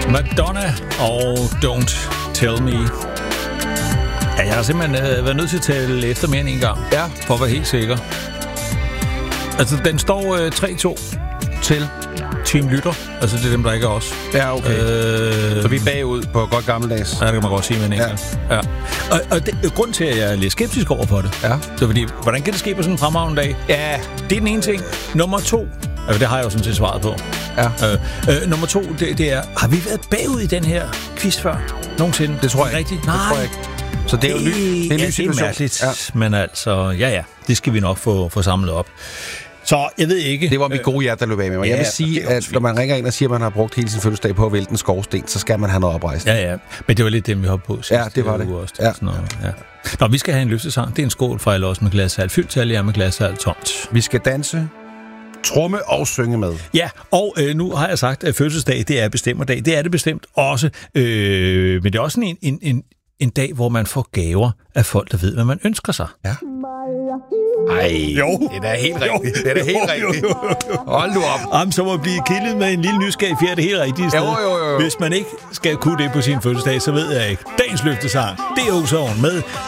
Madonna og Don't Tell Me. Ja, jeg har simpelthen været nødt til at tale efter mere end en gang. Ja. For at være helt sikker. Altså, den står 3-2 til Team Lytter. Altså, det er dem, der ikke er os. Ja, okay. Så vi er bagud på godt gammeldags. Ja, det kan man godt sige med en enkelt. Ja. Og grunden til, at jeg er lidt skeptisk over for det, så fordi, hvordan kan det ske på sådan en fremragende dag? Ja. Det er den ene ting. Nummer 2, det har jeg jo sådan set svaret på. Ja. Nummer 2, det er, har vi været bagud i den her quiz før? Nogensinde? Det tror jeg rigtigt? Nej. Det tror jeg ikke. Så det er jo det er en ny situation. Det er mærkeligt, men altså, det skal vi nok få samlet op. Så jeg ved ikke... Det var mit gode hjerte, der løb af med mig. Jeg vil sige, at når man ringer ind og siger, at man har brugt hele sin fødselsdag på at vælte en skovsten, så skal man have noget oprejsning. Ja. Men det var lidt dem, vi hoppede på sidst. Ja, det var det. Også, ja. Nå, vi skal have en løftesang. Det er en skål fra alle os med glasalt. Fyldt til alle jer med glasalt tomt. Vi skal danse, tromme og synge med. Ja, og nu har jeg sagt, at fødselsdag, det er bestemmerdag. Det er det bestemt også. Men det er også en dag, hvor man får gaver af folk, der ved, hvad man ønsker sig. Ja. Ej, jo. Det er helt rigtigt. Det er da helt rigtigt. Hold nu op. Jamen, så må blive kildet med en lille nysgerrig fjerde, det helt rigtige sted. Jo. Hvis man ikke skal kunne det på sin fødselsdag, så ved jeg ikke. Dagens løftesang, det er Ozone med